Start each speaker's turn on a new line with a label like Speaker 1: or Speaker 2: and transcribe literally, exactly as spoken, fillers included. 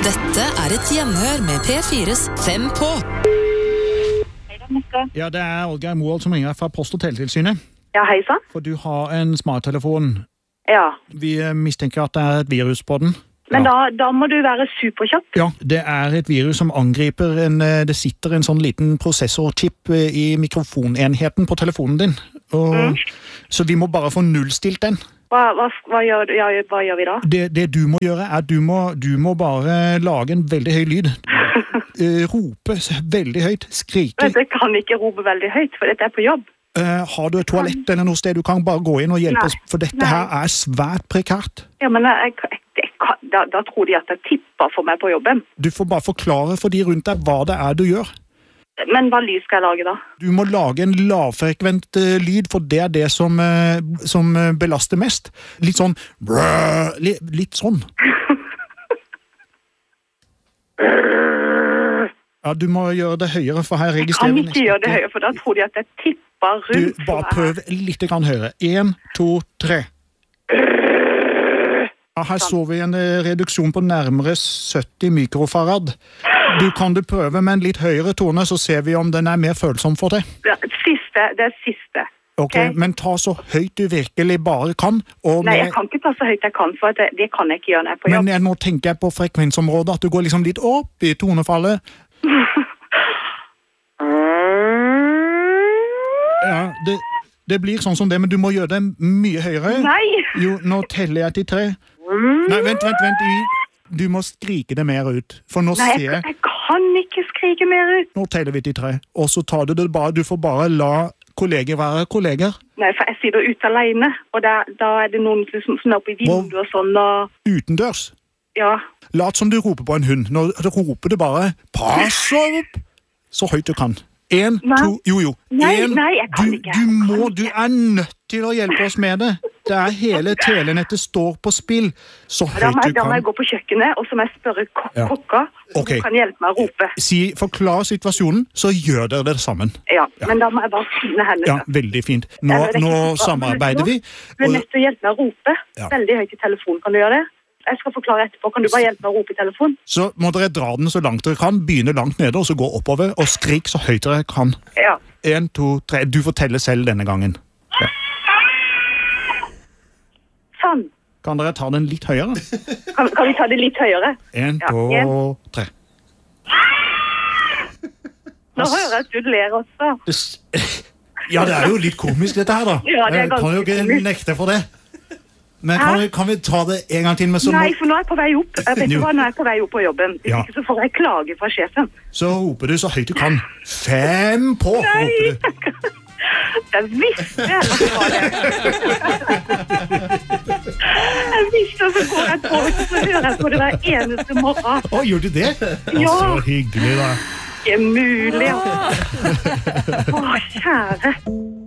Speaker 1: Dette er et gjenhør med P fires Fem på.
Speaker 2: Ja, det er Olga Moholt som ringer fra Post- og Teletilsynet.
Speaker 3: Ja, hei sann.
Speaker 2: For du har en smarttelefon.
Speaker 3: Ja.
Speaker 2: Vi mistenker at det er et virus på den.
Speaker 3: Men
Speaker 2: Ja.
Speaker 3: da, da må du være superkjapp.
Speaker 2: Ja, det er et virus som angriper en, det sitter en sånn liten prosessorchip i mikrofonenheten på telefonen din. Og,
Speaker 3: Mm.
Speaker 2: Så vi må bare få nullstilt den.
Speaker 3: Hva, hva, hva, gjør, ja, hva gjør vi da?
Speaker 2: Det, det du må gjøre er at du må, du må bare lage en veldig høy lyd. Uh, rope veldig høyt, skrike.
Speaker 3: Vet du, Jeg kan ikke rope veldig høyt, for dette er på jobb.
Speaker 2: Uh, har du et toalett eller noe sted du kan bare gå inn og hjelpe
Speaker 3: Nei.
Speaker 2: oss? For dette
Speaker 3: Nei.
Speaker 2: her er svært prekært.
Speaker 3: Ja, men jeg, jeg, jeg, kan- da, da tror de at jeg tipper for meg på jobben.
Speaker 2: Du får bare forklare for de rundt deg hva det er du gjør.
Speaker 3: Men hva lyd skal jeg lage da?
Speaker 2: Du må lage en lavfrekvent uh, lyd, for det er det som, uh, som uh, belaster mest. Litt sånn brrr, li, litt sånn. Ja, du må gjøre det høyere, for her
Speaker 3: Jeg
Speaker 2: registrerer
Speaker 3: kan
Speaker 2: vi
Speaker 3: ikke gjøre det høyere, for da tror de at jeg tipper
Speaker 2: Du,
Speaker 3: rundt.
Speaker 2: bare prøv litt grann høyere. En, to, tre. Ja, her så vi en eh, reduksjon på nærmere sytti mikrofarad. Du kan du prøve med en litt høyere tone, så ser vi om den er mer følsom for det.
Speaker 3: Ja, siste, det er siste.
Speaker 2: Ok,
Speaker 3: Ok.
Speaker 2: men ta så høyt du virkelig bare kan. Og
Speaker 3: Nei,
Speaker 2: med,
Speaker 3: jeg kan ikke ta så høyt jeg kan, for det, det kan jeg ikke gjøre når jeg er på jobb.
Speaker 2: men jeg, nå tenker jeg på frekvensområdet, at du går liksom litt opp i tonefallet. Ja, det, det blir sånn som det, men du må gjøre det mye høyere.
Speaker 3: Nei!
Speaker 2: Jo, nå teller jeg til tre. Nei, vent, vent, vent. I, du må skrike det mer ut. For nå
Speaker 3: Nei,
Speaker 2: ser
Speaker 3: jeg,
Speaker 2: jeg...
Speaker 3: jeg kan ikke skrike mer ut.
Speaker 2: Nå teller vi til tre. Og så tar du det bare... Du får bare la kolleger være kolleger.
Speaker 3: Nei, for jeg sitter ute alene, og da, da er det noen som, som er oppe i vinduet og sånn, og
Speaker 2: Utendørs.
Speaker 3: ja.
Speaker 2: Lat som du roper på en hund. Nå roper du bare pass opp! Så høyt du kan. En,
Speaker 3: Nei.
Speaker 2: to... Jo, jo.
Speaker 3: Nei,
Speaker 2: en,
Speaker 3: nei, jeg kan
Speaker 2: du,
Speaker 3: ikke.
Speaker 2: Du
Speaker 3: Jeg kan
Speaker 2: må...
Speaker 3: ikke.
Speaker 2: Du er nødt til å hjelpe oss med det. Det er hele telenettet står på spill. Så
Speaker 3: Da må,
Speaker 2: høyt
Speaker 3: jeg,
Speaker 2: du
Speaker 3: da må jeg
Speaker 2: kan.
Speaker 3: gå på kjøkkenet, og så må jeg spørre ko
Speaker 2: Ja.
Speaker 3: kokka, som
Speaker 2: Ok.
Speaker 3: kan hjelpe meg å rope.
Speaker 2: Si, forklar situasjonen, så gjør dere det sammen.
Speaker 3: Ja, men da må jeg bare finne henne.
Speaker 2: Ja, veldig fint. Nå,
Speaker 3: Ja, men det er
Speaker 2: nå
Speaker 3: ikke så bra.
Speaker 2: samarbeider vi.
Speaker 3: Du er
Speaker 2: Og,
Speaker 3: nødt til å hjelpe meg å rope.
Speaker 2: Ja.
Speaker 3: Veldig høyt i telefonen, kan du gjøre det? Jeg skal forklare etterpå. Kan du bare hjelpe meg å rope i telefon?
Speaker 2: så må dere dra den så langt dere kan, begynne langt nede, og så gå oppover, og skrik så høyt dere kan.
Speaker 3: Ja.
Speaker 2: En, to, tre. Du forteller selv denne gangen. Ja.
Speaker 3: Sånn.
Speaker 2: Kan dere ta den litt høyere?
Speaker 3: Kan, kan vi ta det litt høyere?
Speaker 2: En,
Speaker 3: Ja,
Speaker 2: to,
Speaker 3: en.
Speaker 2: tre.
Speaker 3: Nå hører jeg at du ler også.
Speaker 2: Det s- Ja, det er jo litt komisk dette her, da.
Speaker 3: Ja, det er
Speaker 2: Jeg kan jo
Speaker 3: ganske
Speaker 2: ikke
Speaker 3: komisk.
Speaker 2: nekte for det. Men kan
Speaker 3: Hæ?
Speaker 2: vi, kan vi ta det en gang til? Med så,
Speaker 3: Nei, for nå er jeg på vei opp. Jeg vet
Speaker 2: Jo.
Speaker 3: du hva, nå er jeg på vei opp på jobben. Hvis
Speaker 2: Ja.
Speaker 3: ikke så får jeg klage fra sjefen.
Speaker 2: så roper du så høyt du kan. Fem på, roper du.
Speaker 3: Jeg visste at det var det. Jeg visste, og så går jeg på, og så hører jeg på det hver eneste morgen.
Speaker 2: Å, gjorde du det? Å,
Speaker 3: Ja.
Speaker 2: så hyggelig, da.
Speaker 3: Ikke mulig. Å, kjære.